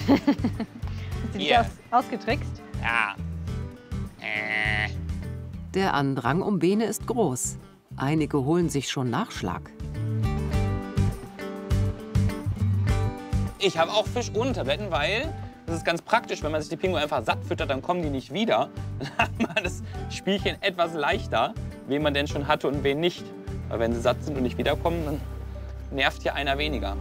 Hast du dich ausgetrickst? Ja. Der Andrang um Bene ist groß. Einige holen sich schon Nachschlag. Ich habe auch Fisch ohne Tabletten, weil das ist ganz praktisch, wenn man sich die Pinguine einfach satt füttert, dann kommen die nicht wieder. Dann hat man das Spielchen etwas leichter, wen man denn schon hatte und wen nicht. Weil wenn sie satt sind und nicht wiederkommen, dann nervt hier einer weniger.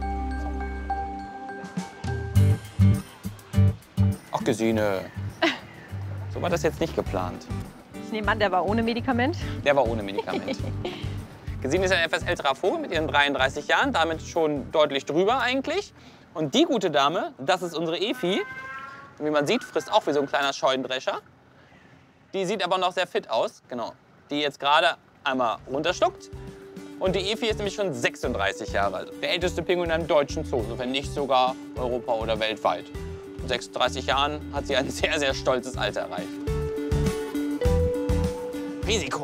Ach, Gesine. So war das jetzt nicht geplant. Ich nehme an, der war ohne Medikament. Der war ohne Medikament. Gesine ist ein etwas älterer Vogel mit ihren 33 Jahren, damit schon deutlich drüber eigentlich. Und die gute Dame, das ist unsere Efi. Und wie man sieht, frisst auch wie so ein kleiner Scheunendrescher. Die sieht aber noch sehr fit aus, genau. Die jetzt gerade einmal runterschluckt. Und die Efi ist nämlich schon 36 Jahre alt. Der älteste Pinguin in einem deutschen Zoo, wenn nicht sogar Europa oder weltweit. Mit 36 Jahren hat sie ein sehr, sehr stolzes Alter erreicht. Risiko.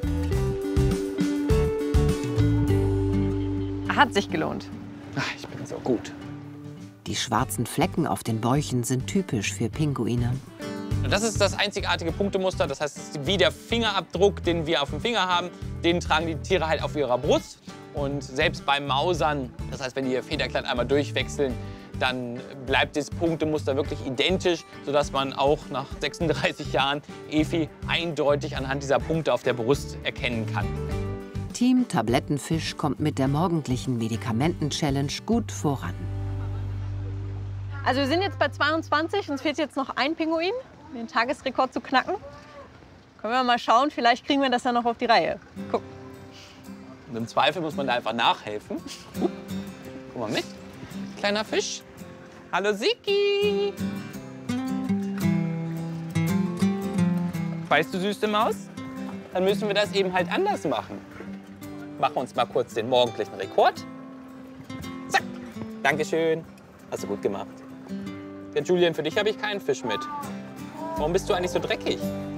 Hat sich gelohnt. Ach, ich bin so gut. Die schwarzen Flecken auf den Bäuchen sind typisch für Pinguine. Das ist das einzigartige Punktemuster. Das heißt, wie der Fingerabdruck, den wir auf dem Finger haben, den tragen die Tiere halt auf ihrer Brust. Und selbst bei Mausern, das heißt, wenn die ihr Federkleid einmal durchwechseln, dann bleibt das Punktemuster wirklich identisch, sodass man auch nach 36 Jahren Efi eindeutig anhand dieser Punkte auf der Brust erkennen kann. Team Tablettenfisch kommt mit der morgendlichen Medikamenten-Challenge gut voran. Also wir sind jetzt bei 22, uns fehlt jetzt noch ein Pinguin, um den Tagesrekord zu knacken. Können wir mal schauen, vielleicht kriegen wir das ja noch auf die Reihe. Guck. Und im Zweifel muss man da einfach nachhelfen. Guck mal mit, kleiner Fisch. Hallo Siki. Weißt du, süße Maus? Dann müssen wir das eben halt anders machen. Machen wir uns mal kurz den morgendlichen Rekord. Zack. Dankeschön. Hast du gut gemacht. Ja, Julian, für dich habe ich keinen Fisch mit. Warum bist du eigentlich so dreckig?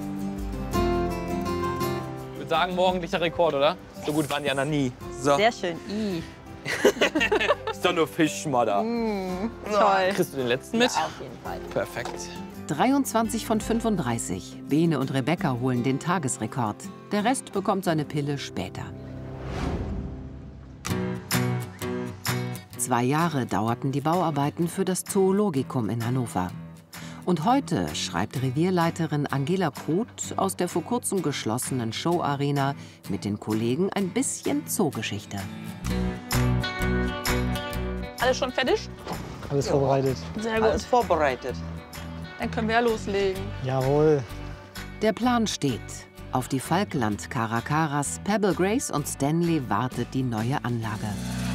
Ich würde sagen, morgendlicher Rekord, oder? So gut waren die ja noch nie. So. Sehr schön. Ist doch nur Fischschmodder. Toll. Kriegst du den letzten mit? Ja, auf jeden Fall. Perfekt. 23 von 35. Bene und Rebecca holen den Tagesrekord. Der Rest bekommt seine Pille später. 2 Jahre dauerten die Bauarbeiten für das Zoologikum in Hannover. Und heute schreibt Revierleiterin Angela Kruth aus der vor kurzem geschlossenen Showarena mit den Kollegen ein bisschen Zoogeschichte. Alles schon fertig? Alles vorbereitet. Sehr gut. Alles vorbereitet. Dann können wir ja loslegen. Jawohl. Der Plan steht. Auf die Falkland-Caracaras, Pebble Grace und Stanley wartet die neue Anlage.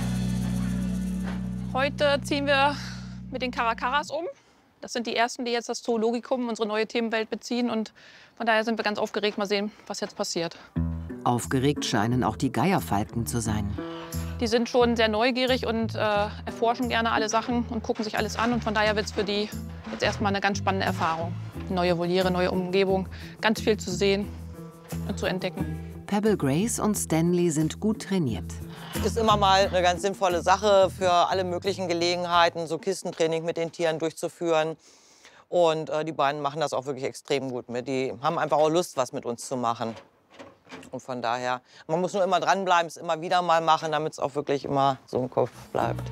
Heute ziehen wir mit den Caracaras um. Das sind die ersten, die jetzt das Zoologikum, unsere neue Themenwelt, beziehen. Und von daher sind wir ganz aufgeregt. Mal sehen, was jetzt passiert. Aufgeregt scheinen auch die Geierfalken zu sein. Die sind schon sehr neugierig und erforschen gerne alle Sachen und gucken sich alles an. Und von daher wird es für die jetzt erstmal eine ganz spannende Erfahrung. Neue Voliere, neue Umgebung, ganz viel zu sehen und zu entdecken. Pebble Grace und Stanley sind gut trainiert. Ist immer mal eine ganz sinnvolle Sache für alle möglichen Gelegenheiten, so Kistentraining mit den Tieren durchzuführen. Und die beiden machen das auch wirklich extrem gut mit. Die haben einfach auch Lust, was mit uns zu machen. Und von daher, man muss nur immer dranbleiben, es immer wieder mal machen, damit es auch wirklich immer so im Kopf bleibt.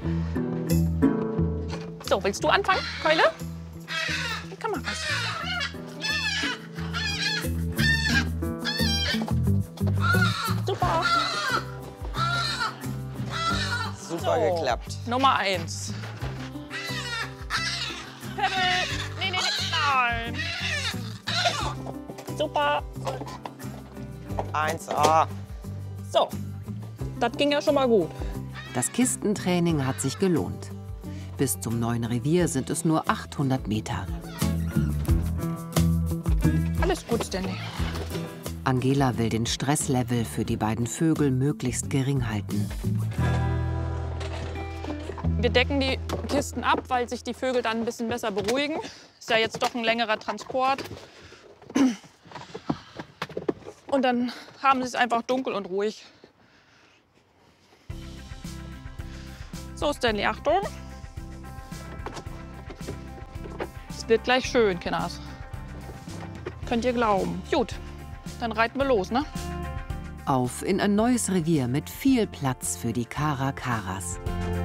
So, willst du anfangen, Keule? Komm mal was. Super. Super geklappt. Nummer 1. Pebble. Nee, nein. Super. 1A. So, das ging ja schon mal gut. Das Kistentraining hat sich gelohnt. Bis zum neuen Revier sind es nur 800 Meter. Alles gut, Stanley. Angela will den Stresslevel für die beiden Vögel möglichst gering halten. Wir decken die Kisten ab, weil sich die Vögel dann ein bisschen besser beruhigen. Ist ja jetzt doch ein längerer Transport. Und dann haben sie es einfach dunkel und ruhig. So, Stanley, Achtung. wird gleich schön, Kinders. Könnt ihr glauben. Gut, dann reiten wir los, ne? Auf in ein neues Revier mit viel Platz für die Caracaras.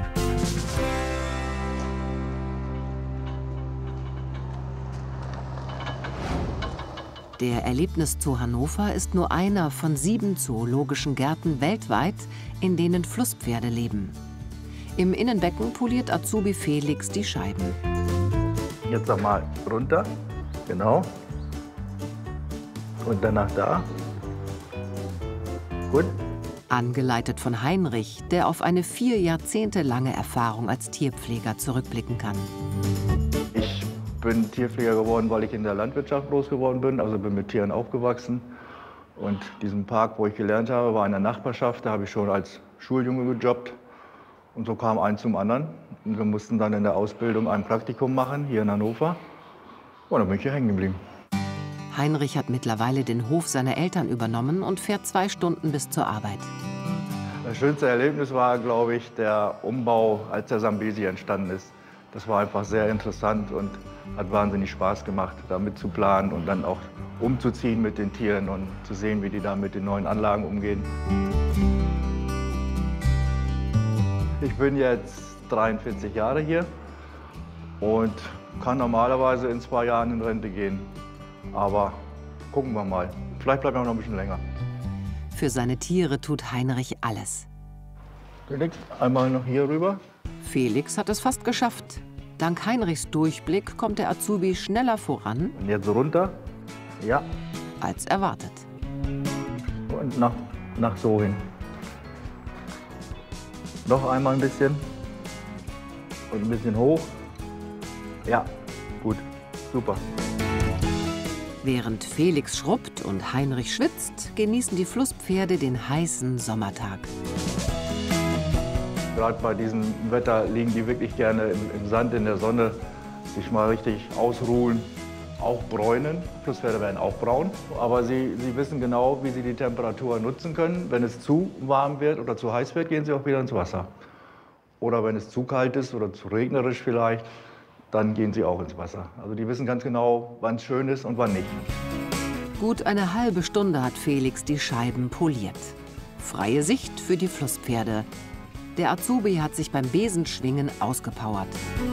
Der Erlebniszoo Hannover ist nur einer von 7 zoologischen Gärten weltweit, in denen Flusspferde leben. Im Innenbecken poliert Azubi Felix die Scheiben. Jetzt noch mal runter, genau. Und danach da. Gut. Angeleitet von Heinrich, der auf eine 4 Jahrzehnte lange Erfahrung als Tierpfleger zurückblicken kann. Ich bin Tierpfleger geworden, weil ich in der Landwirtschaft groß geworden bin, also bin mit Tieren aufgewachsen. Und diesen Park, wo ich gelernt habe, war in der Nachbarschaft. Da habe ich schon als Schuljunge gejobbt. Und so kam eins zum anderen. Und wir mussten dann in der Ausbildung ein Praktikum machen, hier in Hannover. Und dann bin ich hier hängen geblieben. Heinrich hat mittlerweile den Hof seiner Eltern übernommen und fährt 2 Stunden bis zur Arbeit. Das schönste Erlebnis war, glaube ich, der Umbau, als der Sambesi entstanden ist. Das war einfach sehr interessant und hat wahnsinnig Spaß gemacht, da mitzuplanen und dann auch umzuziehen mit den Tieren und zu sehen, wie die da mit den neuen Anlagen umgehen. Ich bin jetzt 43 Jahre hier und kann normalerweise in 2 Jahren in Rente gehen. Aber gucken wir mal. Vielleicht bleiben wir noch ein bisschen länger. Für seine Tiere tut Heinrich alles. Felix, einmal noch hier rüber. Felix hat es fast geschafft. Dank Heinrichs Durchblick kommt der Azubi schneller voran Und jetzt runter. Ja. als erwartet. Und nach so hin. Noch einmal ein bisschen. Und ein bisschen hoch. Ja, gut. Super. Während Felix schrubbt und Heinrich schwitzt, genießen die Flusspferde den heißen Sommertag. Gerade bei diesem Wetter liegen die wirklich gerne im Sand, in der Sonne, sich mal richtig ausruhen, auch bräunen. Flusspferde werden auch braun, aber sie wissen genau, wie sie die Temperatur nutzen können. Wenn es zu warm wird oder zu heiß wird, gehen sie auch wieder ins Wasser. Oder wenn es zu kalt ist oder zu regnerisch vielleicht, dann gehen sie auch ins Wasser. Also die wissen ganz genau, wann es schön ist und wann nicht. Gut eine halbe Stunde hat Felix die Scheiben poliert. Freie Sicht für die Flusspferde. Der Azubi hat sich beim Besenschwingen ausgepowert.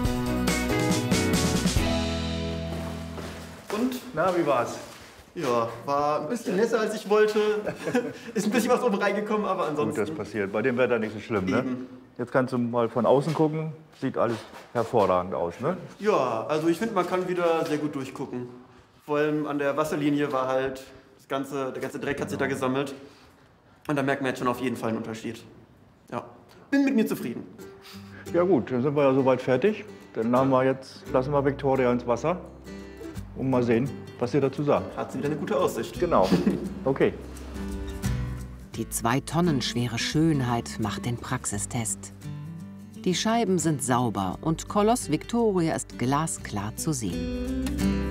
Und? Na, wie war's? Ja, war ein bisschen nässer, als ich wollte. Ist ein bisschen was oben reingekommen, aber ansonsten... Gut, das passiert. Bei dem Wetter nicht so schlimm, ne? Jetzt kannst du mal von außen gucken. Sieht alles hervorragend aus, ne? Ja, also ich finde, man kann wieder sehr gut durchgucken. Vor allem an der Wasserlinie war halt der ganze Dreck hat sich da gesammelt. Und da merkt man jetzt schon auf jeden Fall einen Unterschied. Ja, bin mit mir zufrieden. Ja gut, dann sind wir ja soweit fertig. Dann lassen wir Victoria ins Wasser und mal sehen, was ihr dazu sagt. Hat sie wieder eine gute Aussicht. Genau. Okay. Die 2 Tonnen schwere Schönheit macht den Praxistest. Die Scheiben sind sauber und Koloss Victoria ist glasklar zu sehen.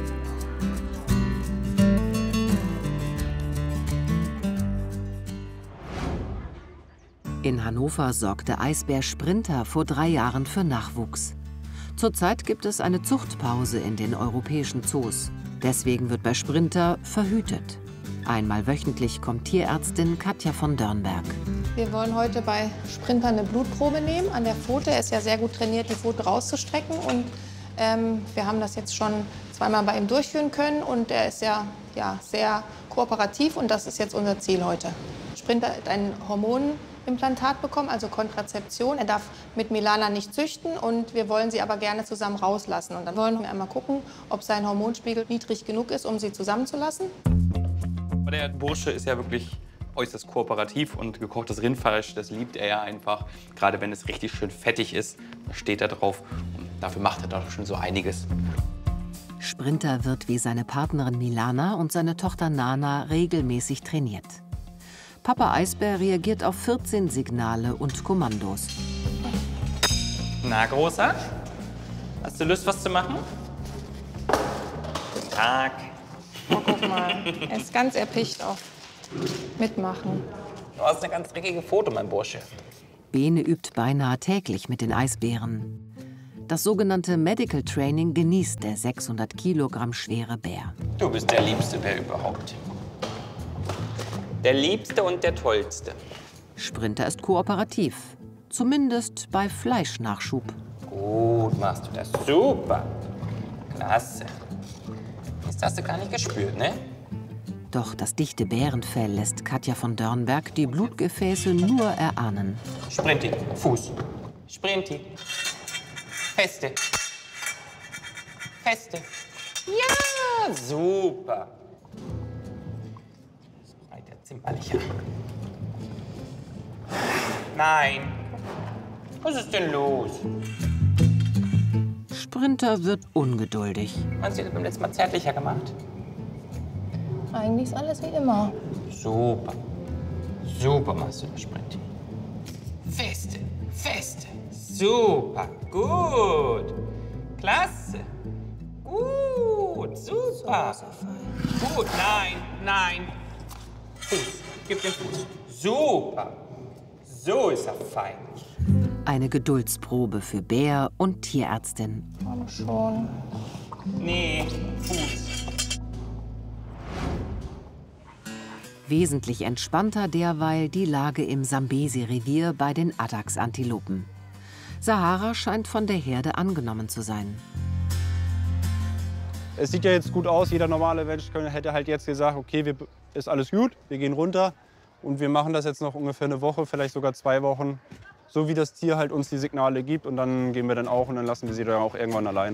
In Hannover sorgte Eisbär Sprinter vor 3 Jahren für Nachwuchs. Zurzeit gibt es eine Zuchtpause in den europäischen Zoos. Deswegen wird bei Sprinter verhütet. Einmal wöchentlich kommt Tierärztin Katja von Dörnberg. Wir wollen heute bei Sprinter eine Blutprobe nehmen an der Pfote. Er ist ja sehr gut trainiert, die Pfote rauszustrecken. Und wir haben das jetzt schon 2-mal bei ihm durchführen können. Und er ist ja sehr kooperativ und das ist jetzt unser Ziel heute. Sprinter hat ein Hormonimplantat bekommen, also Kontrazeption. Er darf mit Milana nicht züchten und wir wollen sie aber gerne zusammen rauslassen. Und dann wollen wir einmal gucken, ob sein Hormonspiegel niedrig genug ist, um sie zusammenzulassen. Der Bursche ist ja wirklich äußerst kooperativ und gekochtes Rindfleisch, das liebt er ja einfach. Gerade wenn es richtig schön fettig ist, da steht er drauf und dafür macht er doch schon so einiges. Sprinter wird wie seine Partnerin Milana und seine Tochter Nana regelmäßig trainiert. Papa Eisbär reagiert auf 14 Signale und Kommandos. Na, Großer? Hast du Lust, was zu machen? Guten Tag. Oh, guck mal, er ist ganz erpicht auf Mitmachen. Du hast eine ganz dreckige Pfote, mein Bursche. Bene übt beinahe täglich mit den Eisbären. Das sogenannte Medical Training genießt der 600 Kilogramm schwere Bär. Du bist der liebste Bär überhaupt. Der liebste und der tollste. Sprinter ist kooperativ, zumindest bei Fleischnachschub. Gut machst du das, super. Klasse. Das hast du gar nicht gespürt, ne? Doch das dichte Bärenfell lässt Katja von Dörnberg die Blutgefäße nur erahnen. Sprinti, Fuß. Sprinti. Feste. Feste. Ja, super. Weiter zimperlicher. Nein. Was ist denn los? Sprinter wird ungeduldig. Hast du das beim letzten Mal zärtlicher gemacht? Eigentlich ist alles wie immer. Super. Super machst du das, Sprinti. Feste, feste. Super, gut. Klasse. Gut, super. Gut, nein, nein. Fuß, gib den Fuß. Super. So ist er fein. Eine Geduldsprobe für Bär und Tierärztin. Komm schon. Nee, Fuß. Wesentlich entspannter derweil die Lage im Sambesi-Revier bei den Addax-Antilopen. Sahara scheint von der Herde angenommen zu sein. Es sieht ja jetzt gut aus. Jeder normale Mensch hätte halt jetzt gesagt, okay, ist alles gut, wir gehen runter. Und wir machen das jetzt noch ungefähr eine Woche, vielleicht sogar 2 Wochen. So wie das Tier halt uns die Signale gibt. Und dann gehen wir dann auch und dann lassen wir sie dann auch irgendwann alleine.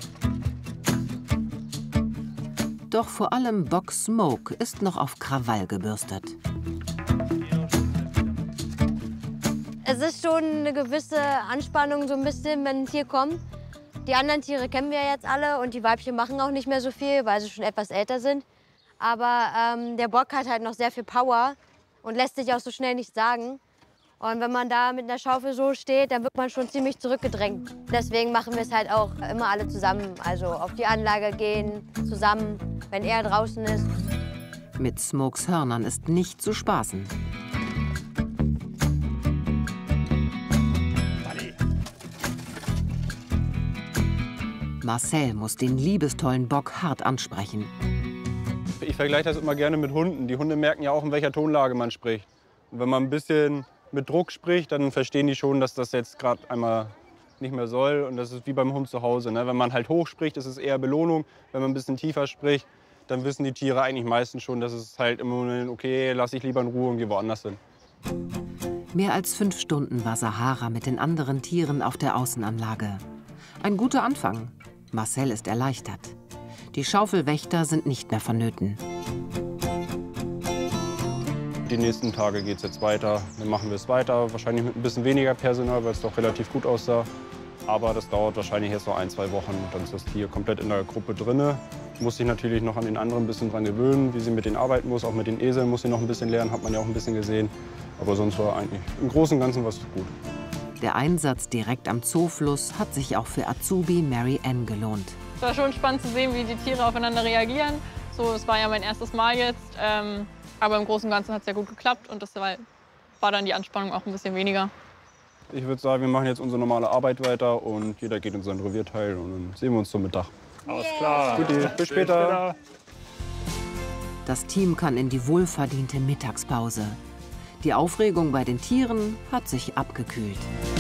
Doch vor allem Bock Smoke ist noch auf Krawall gebürstet. Es ist schon eine gewisse Anspannung, so ein bisschen, wenn ein Tier kommt. Die anderen Tiere kennen wir jetzt alle und die Weibchen machen auch nicht mehr so viel, weil sie schon etwas älter sind. Aber der Bock hat halt noch sehr viel Power und lässt sich auch so schnell nicht sagen. Und wenn man da mit einer Schaufel so steht, dann wird man schon ziemlich zurückgedrängt. Deswegen machen wir es halt auch immer alle zusammen. Also auf die Anlage gehen, zusammen, wenn er draußen ist. Mit Smokes Hörnern ist nicht zu spaßen. Marcel muss den liebestollen Bock hart ansprechen. Ich vergleiche das immer gerne mit Hunden. Die Hunde merken ja auch, in welcher Tonlage man spricht. Und wenn man ein bisschen mit Druck spricht, dann verstehen die schon, dass das jetzt gerade einmal nicht mehr soll. Und das ist wie beim Hund zu Hause. Ne? Wenn man halt hoch spricht, ist es eher Belohnung. Wenn man ein bisschen tiefer spricht, dann wissen die Tiere eigentlich meistens schon, dass es halt im Moment, okay, lass ich lieber in Ruhe und gehe woanders hin. Mehr als 5 Stunden war Sahara mit den anderen Tieren auf der Außenanlage. Ein guter Anfang. Marcel ist erleichtert. Die Schaufelwächter sind nicht mehr vonnöten. Die nächsten Tage geht es jetzt weiter. Dann machen wir es weiter. Wahrscheinlich mit ein bisschen weniger Personal, weil es doch relativ gut aussah. Aber das dauert wahrscheinlich jetzt noch 1, 2 Wochen. Und dann ist das Tier komplett in der Gruppe drin. Muss sich natürlich noch an den anderen ein bisschen dran gewöhnen, wie sie mit denen arbeiten muss. Auch mit den Eseln muss sie noch ein bisschen lernen, hat man ja auch ein bisschen gesehen. Aber sonst war eigentlich im Großen und Ganzen was gut. Der Einsatz direkt am Zoofluss hat sich auch für Azubi Mary Ann gelohnt. Es war schon spannend zu sehen, wie die Tiere aufeinander reagieren. So, es war ja mein erstes Mal jetzt. Aber im Großen und Ganzen hat es ja gut geklappt und das war dann die Anspannung auch ein bisschen weniger. Ich würde sagen, wir machen jetzt unsere normale Arbeit weiter und jeder geht in sein Revierteil und dann sehen wir uns zum Mittag. Alles klar. Guti, bis später. Das Team kann in die wohlverdiente Mittagspause. Die Aufregung bei den Tieren hat sich abgekühlt.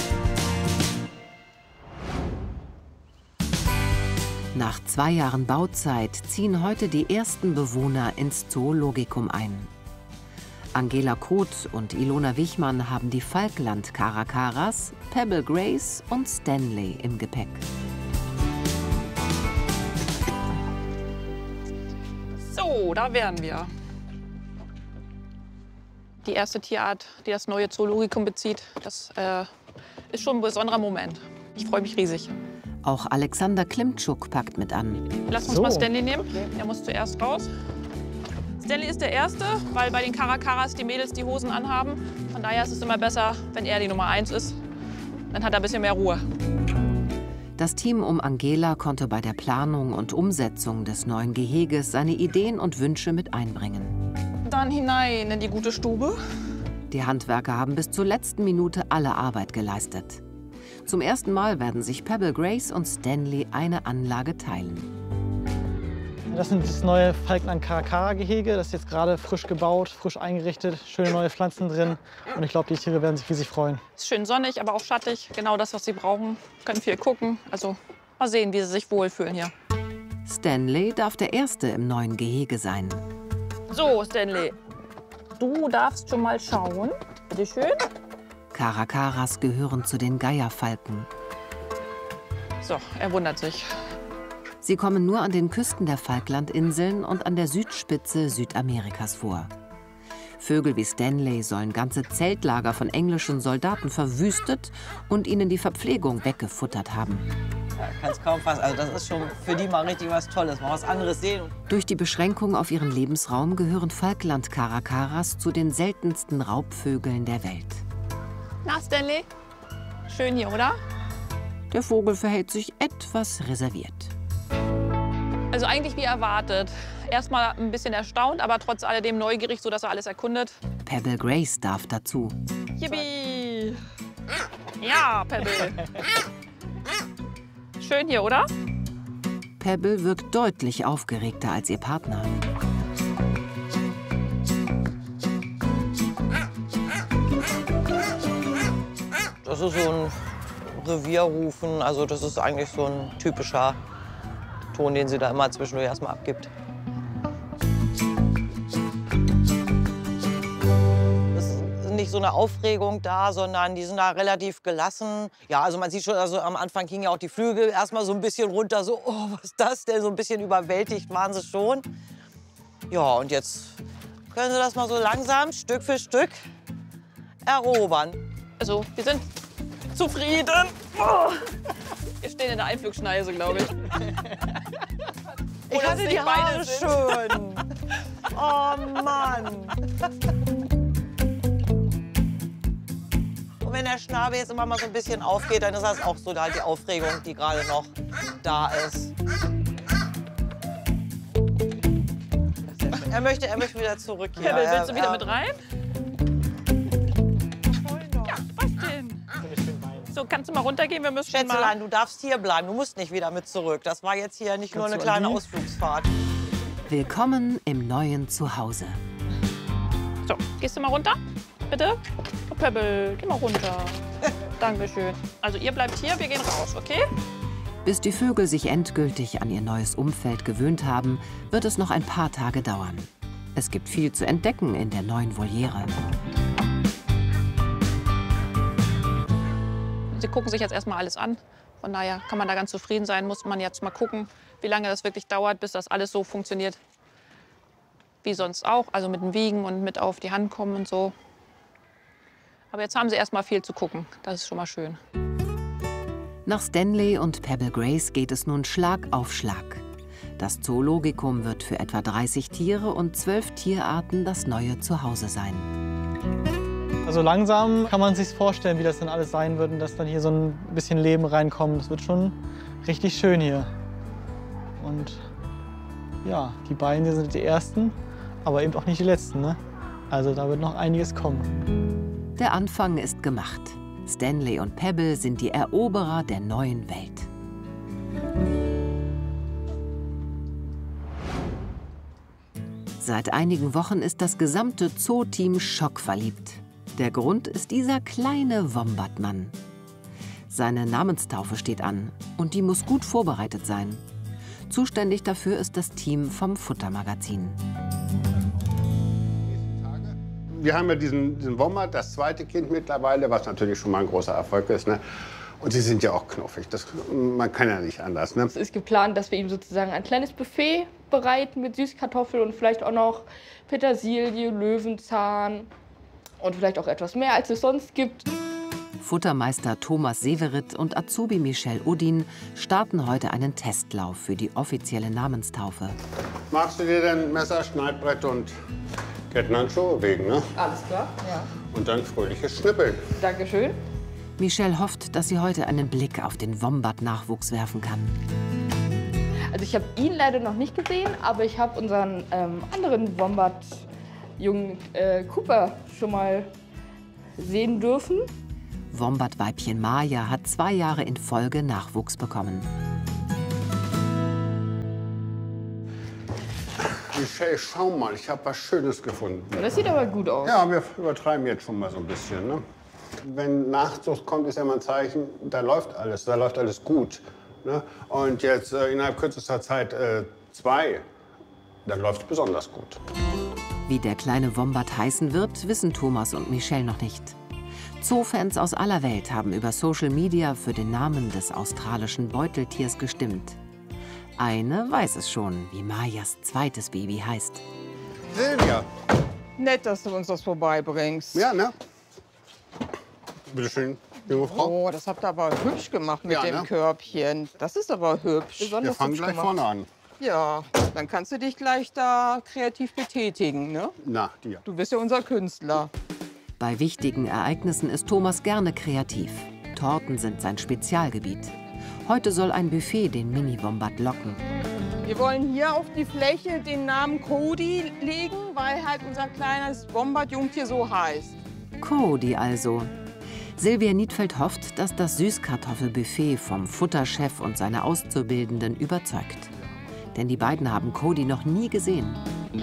Nach 2 Jahren Bauzeit ziehen heute die ersten Bewohner ins Zoologikum ein. Angela Koth und Ilona Wichmann haben die Falkland Caracaras, Pebble Grace und Stanley im Gepäck. So, da wären wir. Die erste Tierart, die das neue Zoologikum bezieht, das ist schon ein besonderer Moment. Ich freue mich riesig. Auch Alexander Klimtschuk packt mit an. Lass uns mal Stanley nehmen. Der muss zuerst raus. Stanley ist der Erste, weil bei den Caracaras die Mädels die Hosen anhaben. Von daher ist es immer besser, wenn er die Nummer 1 ist. Dann hat er ein bisschen mehr Ruhe. Das Team um Angela konnte bei der Planung und Umsetzung des neuen Geheges seine Ideen und Wünsche mit einbringen. Dann hinein in die gute Stube. Die Handwerker haben bis zur letzten Minute alle Arbeit geleistet. Zum ersten Mal werden sich Pebble Grace und Stanley eine Anlage teilen. Das sind das neue Falkland-Caracara-Gehege. Das ist jetzt gerade frisch gebaut, frisch eingerichtet, schöne neue Pflanzen drin. Und ich glaube, die Tiere werden sich riesig freuen. Ist schön sonnig, aber auch schattig. Genau das, was sie brauchen. Können viel gucken. Also mal sehen, wie sie sich wohlfühlen hier. Stanley darf der Erste im neuen Gehege sein. So, Stanley, du darfst schon mal schauen. Bitte schön. Caracaras gehören zu den Geierfalken. So, er wundert sich. Sie kommen nur an den Küsten der Falklandinseln und an der Südspitze Südamerikas vor. Vögel wie Stanley sollen ganze Zeltlager von englischen Soldaten verwüstet und ihnen die Verpflegung weggefuttert haben. Ja, kannst kaum fassen. Also das ist schon für die mal richtig was Tolles, mal was anderes sehen. Durch die Beschränkung auf ihren Lebensraum gehören Falkland-Caracaras zu den seltensten Raubvögeln der Welt. Na, Stanley? Schön hier, oder? Der Vogel verhält sich etwas reserviert. Also eigentlich wie erwartet. Erstmal ein bisschen erstaunt, aber trotz alledem neugierig, sodass er alles erkundet. Pebble Grace darf dazu. Yippie! Ja, Pebble. Schön hier, oder? Pebble wirkt deutlich aufgeregter als ihr Partner. Das ist so ein Revierrufen, also das ist eigentlich so ein typischer Ton, den sie da immer zwischendurch erstmal abgibt. Es ist nicht so eine Aufregung da, sondern die sind da relativ gelassen. Ja, also man sieht schon, also am Anfang gingen ja auch die Flügel erstmal so ein bisschen runter, so, oh, was ist das denn? So ein bisschen überwältigt waren sie schon. Ja, und jetzt können sie das mal so langsam, Stück für Stück erobern. Also, wir sind zufrieden. Oh. Wir stehen in der Einflugschneise, glaube ich. Ich hatte die Haare schön. Oh Mann. Und wenn der Schnabel jetzt immer mal so ein bisschen aufgeht, dann ist das auch so halt die Aufregung, die gerade noch da ist. Er möchte wieder zurück hier. Pebble, willst du wieder mit rein? Ja, was denn? So, kannst du mal runtergehen? Wir müssen Schätzelein, du darfst hier bleiben. Du musst nicht wieder mit zurück. Das war jetzt hier nicht nur eine kleine Ausflugsfahrt. Willkommen im neuen Zuhause. So, gehst du mal runter? Bitte? Oh, Pebble, geh mal runter. Dankeschön. Also ihr bleibt hier, wir gehen raus, okay? Bis die Vögel sich endgültig an ihr neues Umfeld gewöhnt haben, wird es noch ein paar Tage dauern. Es gibt viel zu entdecken in der neuen Voliere. Sie gucken sich jetzt erstmal alles an. Von daher kann man da ganz zufrieden sein. Muss man jetzt mal gucken, wie lange das wirklich dauert, bis das alles so funktioniert wie sonst auch. Also mit dem Wiegen und mit auf die Hand kommen und so. Aber jetzt haben sie erstmal viel zu gucken. Das ist schon mal schön. Nach Stanley und Pebble Grace geht es nun Schlag auf Schlag. Das Zoologikum wird für etwa 30 Tiere und 12 Tierarten das neue Zuhause sein. Also langsam kann man sich vorstellen, wie das dann alles sein wird und dass dann hier so ein bisschen Leben reinkommt. Das wird schon richtig schön hier. Und ja, die beiden hier sind die Ersten, aber eben auch nicht die Letzten, ne? Also da wird noch einiges kommen. Der Anfang ist gemacht. Stanley und Pebble sind die Eroberer der neuen Welt. Seit einigen Wochen ist das gesamte Zoo-Team schockverliebt. Der Grund ist dieser kleine Wombatmann. Seine Namenstaufe steht an und die muss gut vorbereitet sein. Zuständig dafür ist das Team vom Futtermagazin. Wir haben ja diesen Wombat, das zweite Kind mittlerweile, was natürlich schon mal ein großer Erfolg ist. Ne? Und sie sind ja auch knuffig. Man kann ja nicht anders. Ne? Es ist geplant, dass wir ihm sozusagen ein kleines Buffet bereiten mit Süßkartoffeln und vielleicht auch noch Petersilie, Löwenzahn und vielleicht auch etwas mehr, als es sonst gibt. Futtermeister Thomas Severit und Azubi Michel Udin starten heute einen Testlauf für die offizielle Namenstaufe. Magst du dir denn Messer, Schneidbrett und Kettenhandschuhe wegen, ne? Alles klar, ja. Und dann fröhliches Schnippeln. Dankeschön. Michelle hofft, dass sie heute einen Blick auf den Wombat-Nachwuchs werfen kann. Also ich habe ihn leider noch nicht gesehen, aber ich habe unseren anderen Wombat-Jungen Cooper schon mal sehen dürfen. Wombat-Weibchen Maya hat 2 Jahre in Folge Nachwuchs bekommen. Michelle, schau mal, ich habe was Schönes gefunden. Das sieht aber gut aus. Ja, wir übertreiben jetzt schon mal so ein bisschen. Ne? Wenn Nachzucht kommt, ist ja immer ein Zeichen, da läuft alles gut. Ne? Und jetzt innerhalb kürzester Zeit 2, dann läuft es besonders gut. Wie der kleine Wombat heißen wird, wissen Thomas und Michelle noch nicht. Zoofans aus aller Welt haben über Social Media für den Namen des australischen Beuteltiers gestimmt. Eine weiß es schon, wie Mayas zweites Baby heißt. Silvia. Nett, dass du uns das vorbeibringst. Ja, ne? Bitte schön, junge Frau. Oh, das habt ihr aber hübsch gemacht mit dem Körbchen. Das ist aber hübsch. Wir fangen gleich vorne an. Ja, dann kannst du dich gleich da kreativ betätigen, ne? Na, dir. Du bist ja unser Künstler. Bei wichtigen Ereignissen ist Thomas gerne kreativ. Torten sind sein Spezialgebiet. Heute soll ein Buffet den Mini-Wombat locken. Wir wollen hier auf die Fläche den Namen Cody legen, weil halt unser kleines Wombat-Jungtier so heißt. Cody also. Silvia Niedfeld hofft, dass das Süßkartoffelbuffet vom Futterchef und seiner Auszubildenden überzeugt. Denn die beiden haben Cody noch nie gesehen.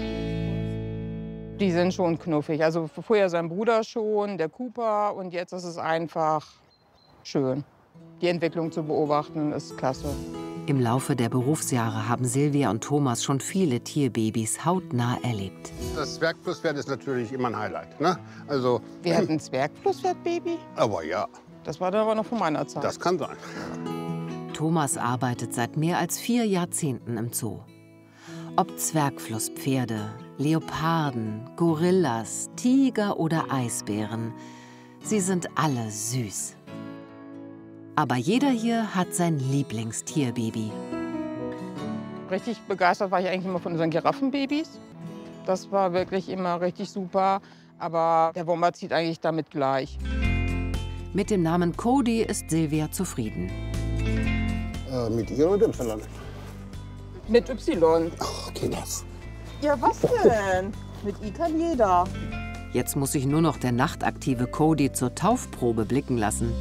Die sind schon knuffig. Also vorher sein Bruder schon, der Cooper. Und jetzt ist es einfach schön. Die Entwicklung zu beobachten ist klasse. Im Laufe der Berufsjahre haben Silvia und Thomas schon viele Tierbabys hautnah erlebt. Das Zwergflusspferd ist natürlich immer ein Highlight. Ne? Also, wir hatten ein Zwergflusspferd-Baby? Aber ja. Das war dann aber noch von meiner Zeit. Das kann sein. Thomas arbeitet seit mehr als 4 Jahrzehnten im Zoo. Ob Zwergflusspferde, Leoparden, Gorillas, Tiger oder Eisbären, sie sind alle süß. Aber jeder hier hat sein Lieblingstierbaby. Richtig begeistert war ich eigentlich immer von unseren Giraffenbabys. Das war wirklich immer richtig super. Aber der Wombat zieht eigentlich damit gleich. Mit dem Namen Cody ist Silvia zufrieden. Mit I oder Y? Mit Y. Ach, okay, das. Ja, was denn? Mit I kann jeder. Jetzt muss sich nur noch der nachtaktive Cody zur Taufprobe blicken lassen.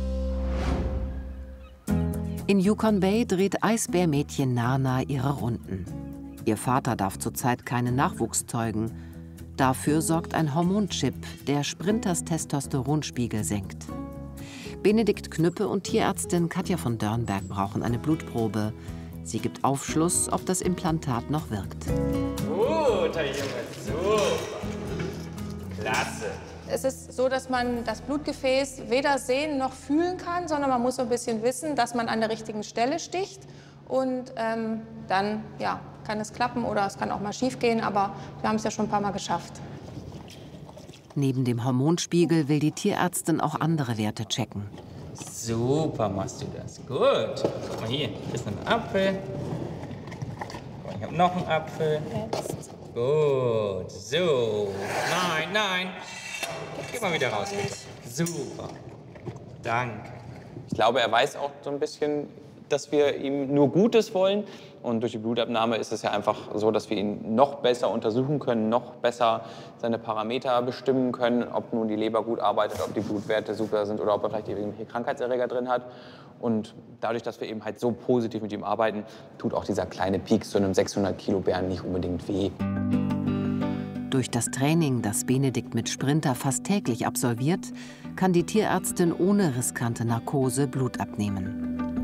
In Yukon Bay dreht Eisbärmädchen Nana ihre Runden. Ihr Vater darf zurzeit keinen Nachwuchs zeugen. Dafür sorgt ein Hormonchip, der Sprinters Testosteronspiegel senkt. Benedikt Knüppe und Tierärztin Katja von Dörnberg brauchen eine Blutprobe. Sie gibt Aufschluss, ob das Implantat noch wirkt. Guter Junge, super. Klasse. Es ist so, dass man das Blutgefäß weder sehen noch fühlen kann, sondern man muss so ein bisschen wissen, dass man an der richtigen Stelle sticht. Und dann ja, kann es klappen oder es kann auch mal schief gehen, aber wir haben es ja schon ein paar Mal geschafft. Neben dem Hormonspiegel will die Tierärztin auch andere Werte checken. Super machst du das. Gut. Guck mal hier ist ein Apfel. Ich habe noch einen Apfel. Jetzt. Gut. So. Nein, nein. Geh mal wieder raus, bitte. Super. Danke. Ich glaube, er weiß auch so ein bisschen, dass wir ihm nur Gutes wollen. Und durch die Blutabnahme ist es ja einfach so, dass wir ihn noch besser untersuchen können, noch besser seine Parameter bestimmen können, ob nun die Leber gut arbeitet, ob die Blutwerte super sind oder ob er vielleicht irgendwelche Krankheitserreger drin hat. Und dadurch, dass wir eben halt so positiv mit ihm arbeiten, tut auch dieser kleine Pieks zu einem 600-Kilo-Bären nicht unbedingt weh. Durch das Training, das Benedikt mit Sprinter fast täglich absolviert, kann die Tierärztin ohne riskante Narkose Blut abnehmen.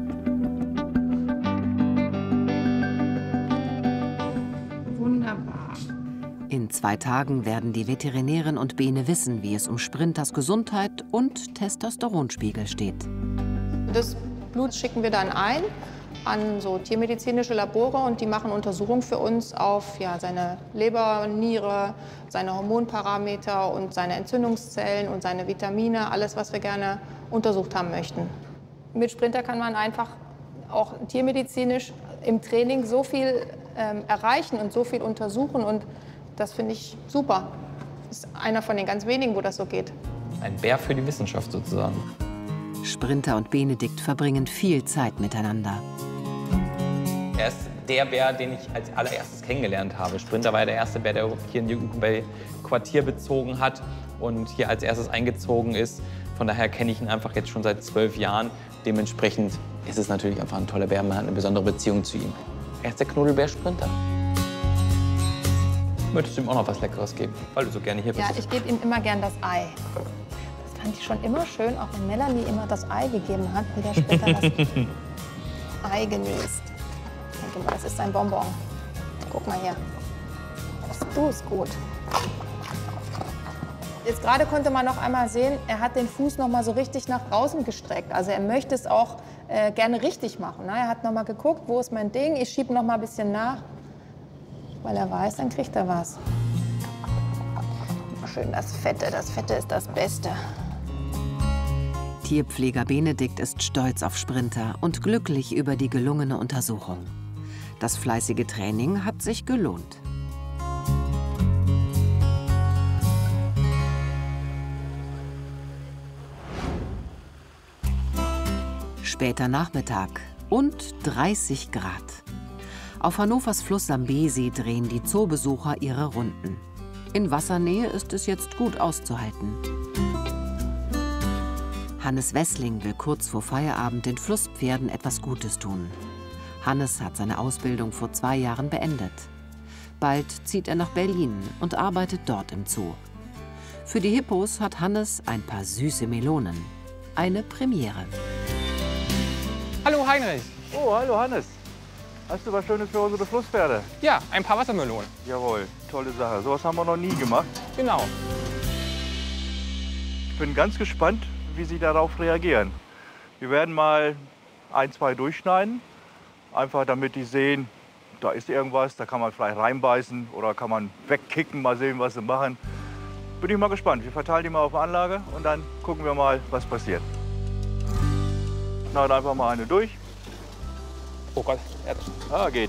Wunderbar. In 2 Tagen werden die Veterinärin und Bene wissen, wie es um Sprinters Gesundheit und Testosteronspiegel steht. Das Blut schicken wir dann ein an so tiermedizinische Labore und die machen Untersuchungen für uns auf seine Leber, Niere, seine Hormonparameter und seine Entzündungszellen und seine Vitamine, alles, was wir gerne untersucht haben möchten. Mit Sprinter kann man einfach auch tiermedizinisch im Training so viel erreichen und so viel untersuchen und das finde ich super. Das ist einer von den ganz wenigen, wo das so geht. Ein Bär für die Wissenschaft sozusagen. Sprinter und Benedikt verbringen viel Zeit miteinander. Er ist der Bär, den ich als allererstes kennengelernt habe. Sprinter war ja der erste Bär, der hier in Yukon Bay Quartier bezogen hat und hier als erstes eingezogen ist. Von daher kenne ich ihn einfach jetzt schon seit 12 Jahren. Dementsprechend ist es natürlich einfach ein toller Bär. Man hat eine besondere Beziehung zu ihm. Er ist der Knuddelbär-Sprinter. Möchtest du ihm auch noch was Leckeres geben, weil du so gerne hier bist? Ja, ich gebe ihm immer gern das Ei. Das fand ich schon immer schön, auch wenn Melanie immer das Ei gegeben hat, wie der Sprinter das Ei genießt. Ich denke mal, das ist ein Bonbon. Guck mal hier. Du ist gut. Jetzt gerade konnte man noch einmal sehen, er hat den Fuß noch mal so richtig nach draußen gestreckt. Also er möchte es auch gerne richtig machen. Ne? Er hat noch mal geguckt, wo ist mein Ding? Ich schiebe noch mal ein bisschen nach, weil er weiß, dann kriegt er was. Schön das Fette ist das Beste. Tierpfleger Benedikt ist stolz auf Sprinter und glücklich über die gelungene Untersuchung. Das fleißige Training hat sich gelohnt. Später Nachmittag und 30 Grad. Auf Hannovers Fluss Sambesi drehen die Zoobesucher ihre Runden. In Wassernähe ist es jetzt gut auszuhalten. Hannes Wessling will kurz vor Feierabend den Flusspferden etwas Gutes tun. Hannes hat seine Ausbildung vor 2 Jahren beendet. Bald zieht er nach Berlin und arbeitet dort im Zoo. Für die Hippos hat Hannes ein paar süße Melonen. Eine Premiere. Hallo Heinrich. Oh, hallo Hannes. Hast du was Schönes für unsere Flusspferde? Ja, ein paar Wassermelonen. Jawohl, tolle Sache. Sowas haben wir noch nie gemacht. Genau. Ich bin ganz gespannt, wie Sie darauf reagieren. Wir werden mal 1, 2 durchschneiden. Einfach damit die sehen, da ist irgendwas, da kann man vielleicht reinbeißen oder kann man wegkicken, mal sehen, was sie machen. Bin ich mal gespannt. Wir verteilen die mal auf der Anlage und dann gucken wir mal, was passiert. Schneid einfach mal eine durch. Oh Gott, geht.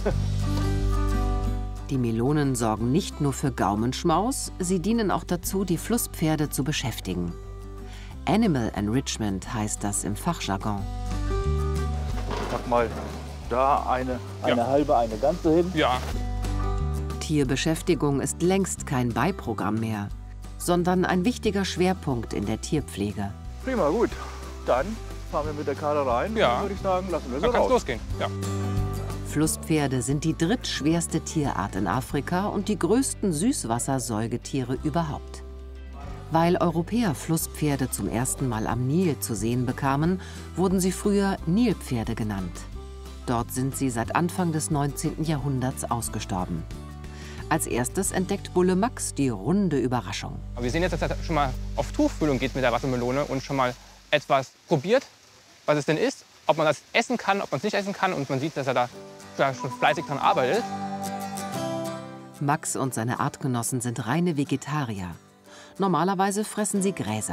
Die Melonen sorgen nicht nur für Gaumenschmaus, sie dienen auch dazu, die Flusspferde zu beschäftigen. Animal Enrichment heißt das im Fachjargon. Mach mal da eine halbe, eine ganze hin. Ja. Tierbeschäftigung ist längst kein Beiprogramm mehr, sondern ein wichtiger Schwerpunkt in der Tierpflege. Prima, gut. Dann fahren wir mit der Karre rein. Ja. Würde ich sagen, lassen wir so Dann kann's raus. losgehen. Ja. Flusspferde sind die drittschwerste Tierart in Afrika und die größten Süßwassersäugetiere überhaupt. Weil Europäer Flusspferde zum ersten Mal am Nil zu sehen bekamen, wurden sie früher Nilpferde genannt. Dort sind sie seit Anfang des 19. Jahrhunderts ausgestorben. Als erstes entdeckt Bulle Max die runde Überraschung. Wir sind jetzt, dass er schon mal auf Tuchfühlung geht mit der Wassermelone und schon mal etwas probiert, was es denn ist, ob man das essen kann, ob man es nicht essen kann. Und man sieht, dass er da schon fleißig dran arbeitet. Max und seine Artgenossen sind reine Vegetarier. Normalerweise fressen sie Gräser.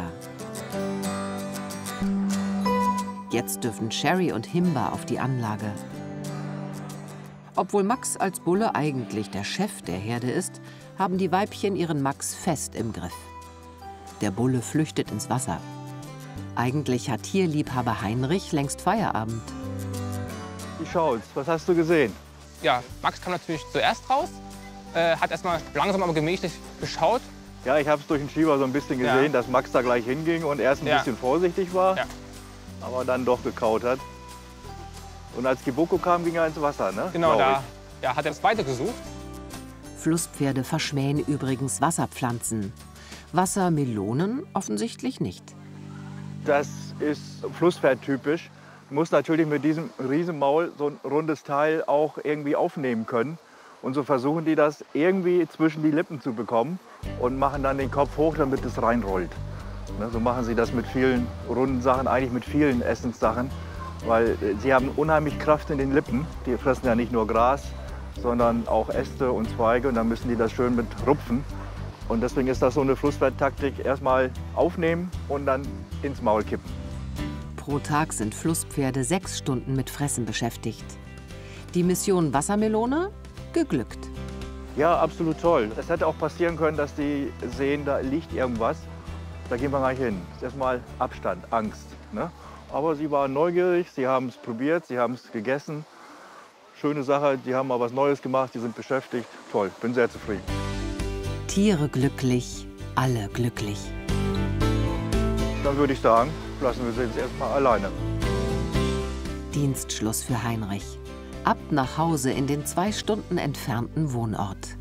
Jetzt dürfen Sherry und Himba auf die Anlage. Obwohl Max als Bulle eigentlich der Chef der Herde ist, haben die Weibchen ihren Max fest im Griff. Der Bulle flüchtet ins Wasser. Eigentlich hat Tierliebhaber Heinrich längst Feierabend. Wie schaut's? Was hast du gesehen? Ja, Max kam natürlich zuerst raus, hat erstmal langsam aber gemächlich geschaut. Ja, ich habe es durch den Schieber so ein bisschen gesehen, dass Max da gleich hinging und erst ein bisschen vorsichtig war, aber dann doch gekaut hat. Und als Kiboko kam, ging er ins Wasser, ne? Genau, da hat er es weitergesucht. Flusspferde verschmähen übrigens Wasserpflanzen. Wassermelonen offensichtlich nicht. Das ist Flusspferdtypisch. Du musst natürlich mit diesem Riesenmaul so ein rundes Teil auch irgendwie aufnehmen können. Und so versuchen die das irgendwie zwischen die Lippen zu bekommen und machen dann den Kopf hoch, damit es reinrollt. Ne, so machen sie das mit vielen runden Sachen, eigentlich mit vielen Essenssachen. Weil sie haben unheimlich Kraft in den Lippen. Die fressen ja nicht nur Gras, sondern auch Äste und Zweige. Und dann müssen die das schön mit rupfen. Und deswegen ist das so eine Flusspferdtaktik. Erstmal aufnehmen und dann ins Maul kippen. Pro Tag sind Flusspferde 6 Stunden mit Fressen beschäftigt. Die Mission Wassermelone? Geglückt. Ja, absolut toll. Es hätte auch passieren können, dass die sehen, da liegt irgendwas. Da gehen wir gleich hin. Das ist erstmal Abstand, Angst. Ne? Aber sie waren neugierig, sie haben es probiert, sie haben es gegessen. Schöne Sache, die haben mal was Neues gemacht, die sind beschäftigt. Toll, bin sehr zufrieden. Tiere glücklich, alle glücklich. Dann würde ich sagen, lassen wir sie jetzt erstmal alleine. Dienstschluss für Heinrich. Ab nach Hause in den 2 Stunden entfernten Wohnort.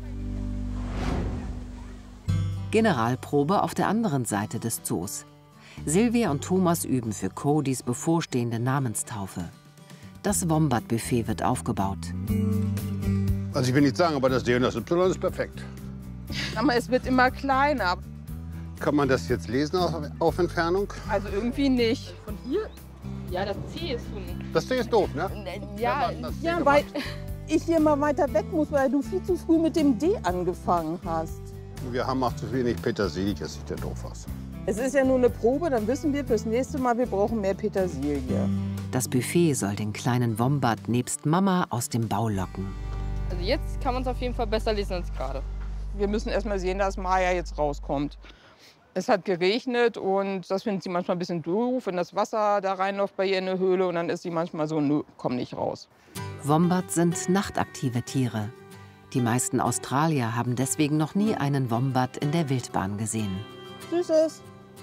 Generalprobe auf der anderen Seite des Zoos. Silvia und Thomas üben für Codys bevorstehende Namenstaufe. Das Wombat-Buffet wird aufgebaut. Also ich will nicht sagen, aber das D und das Y ist perfekt. Aber es wird immer kleiner. Kann man das jetzt lesen auf Entfernung? Also irgendwie nicht. Von hier? Ja, das C ist von... Das C ist doof, ne? Ja, weil ich hier mal weiter weg muss, weil du viel zu früh mit dem D angefangen hast. Wir haben auch zu wenig Petersilie, das sieht ja doof aus. Es ist ja nur eine Probe, dann wissen wir fürs nächste Mal, wir brauchen mehr Petersilie. Das Buffet soll den kleinen Wombat nebst Mama aus dem Bau locken. Also jetzt kann man es auf jeden Fall besser lesen als gerade. Wir müssen erst mal sehen, dass Maya jetzt rauskommt. Es hat geregnet und das findet sie manchmal ein bisschen doof, wenn das Wasser da reinläuft bei ihr in eine Höhle und dann ist sie manchmal so, nö, komm nicht raus. Wombats sind nachtaktive Tiere. Die meisten Australier haben deswegen noch nie einen Wombat in der Wildbahn gesehen. Süßes.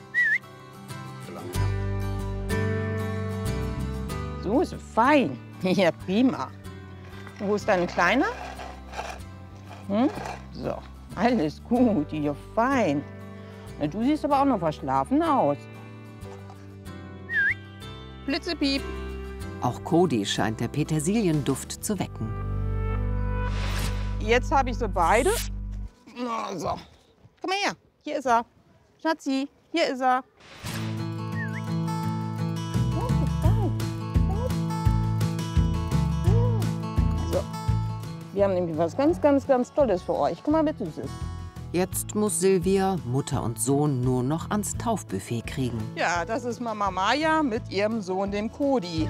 So ist fein. Ja, prima. Wo ist dein Kleiner? Hm? So, alles gut, ja, fein. Na, du siehst aber auch noch verschlafen aus. Blitzepiep. Auch Cody scheint der Petersilienduft zu wecken. Jetzt habe ich sie beide. Na, so. Komm mal her. Hier ist er. Schatzi, hier ist er. So. Wir haben nämlich was ganz Tolles für euch. Guck mal, bitte, Süßes. Jetzt muss Silvia, Mutter und Sohn, nur noch ans Taufbuffet kriegen. Ja, das ist Mama Maya mit ihrem Sohn, dem Cody.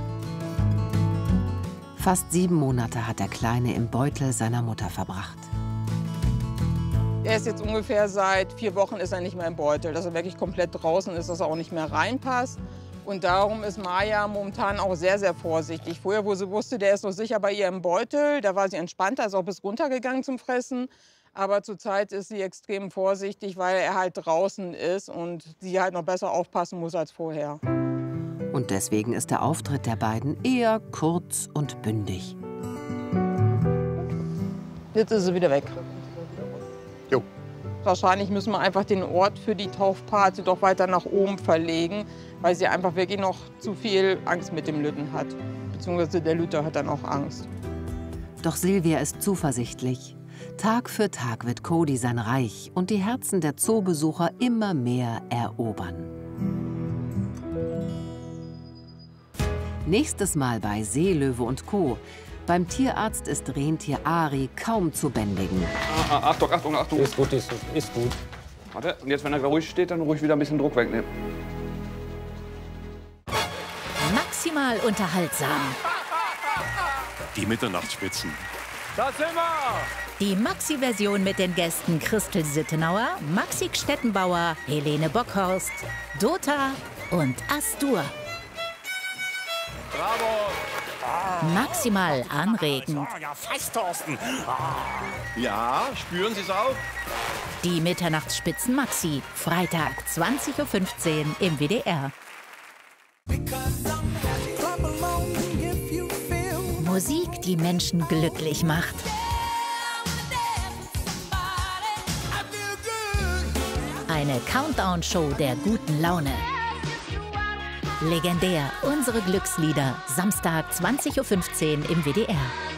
Fast 7 Monate hat der Kleine im Beutel seiner Mutter verbracht. Er ist jetzt ungefähr seit 4 Wochen ist er nicht mehr im Beutel, dass er wirklich komplett draußen ist, dass er auch nicht mehr reinpasst. Und darum ist Maya momentan auch sehr vorsichtig. Vorher, wo sie wusste, der ist noch sicher bei ihr im Beutel, da war sie entspannter, ist auch bis runtergegangen zum Fressen. Aber zurzeit ist sie extrem vorsichtig, weil er halt draußen ist und sie halt noch besser aufpassen muss als vorher. Und deswegen ist der Auftritt der beiden eher kurz und bündig. Jetzt ist sie wieder weg. Jo. Wahrscheinlich müssen wir einfach den Ort für die Taufparty doch weiter nach oben verlegen, weil sie einfach wirklich noch zu viel Angst mit dem Lütten hat. Beziehungsweise der Lütte hat dann auch Angst. Doch Silvia ist zuversichtlich. Tag für Tag wird Cody sein Reich und die Herzen der Zoobesucher immer mehr erobern. Nächstes Mal bei Seelöwe und Co. Beim Tierarzt ist Rentier Ari kaum zu bändigen. Achtung, Achtung, Achtung. Ist gut, ist gut. Warte, und jetzt, wenn er ruhig steht, dann ruhig wieder ein bisschen Druck wegnehmen. Maximal unterhaltsam. Die Mitternachtsspitzen. Da sind wir! Die Maxi-Version mit den Gästen Christel Sittenauer, Maxi Stettenbauer, Helene Bockhorst, Dota und Astur. Bravo! Maximal anregend. Ja, fast, Thorsten. Ja, spüren Sie es auch? Die Mitternachtsspitzen Maxi, Freitag 20:15 Uhr im WDR. Musik, die Menschen glücklich macht. Eine Countdown-Show der guten Laune. Legendär, unsere Glückslieder, Samstag 20:15 Uhr im WDR.